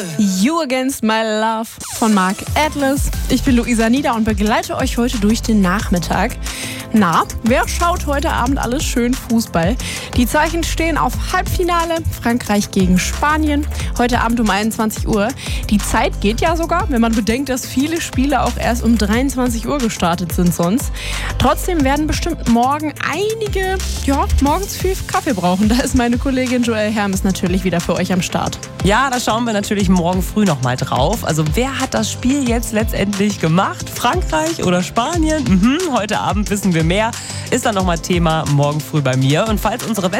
You Against My Love von Mark Atlas. Ich bin Luisa Nieder und begleite euch heute durch den Nachmittag. Na, wer schaut heute Abend alles schön Fußball? Die Zeichen stehen auf Halbfinale, Frankreich gegen Spanien, heute Abend um 21 Uhr. Die Zeit geht ja sogar, wenn man bedenkt, dass viele Spiele auch erst um 23 Uhr gestartet sind sonst. Trotzdem werden bestimmt morgen einige, morgens viel Kaffee brauchen. Da ist meine Kollegin Joelle Hermes natürlich wieder für euch am Start. Ja, da schauen wir natürlich morgen früh nochmal drauf. Also wer hat das Spiel jetzt letztendlich gemacht? Frankreich oder Spanien? Heute Abend wissen wir mehr. Ist dann nochmal Thema morgen früh bei mir. Und falls unsere